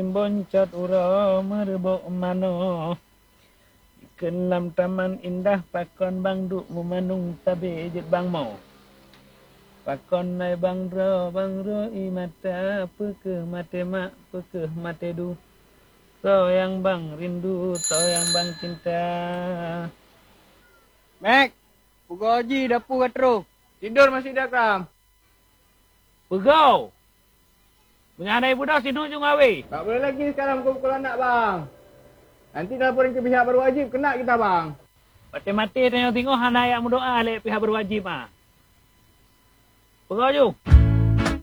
boncot ura merebok mano. Kelam taman indah pakon bang duk memanung tabe jet bang mau. Pakon nai bang ro i mata peke mate mak peke mate du. So yang bang rindu, so yang bang cinta. Mek, Pugu Haji dapur katro. Tidur masih dah kram. Pegau. Menganai budak sinu jung awe. Tak boleh lagi sekarang pukul anak bang. Nanti laporin ke pihak berwajib, kena kita bang. Mati-mati tengok-tengok hana yang berdoa lek pihak berwajib ah. Pegau ju.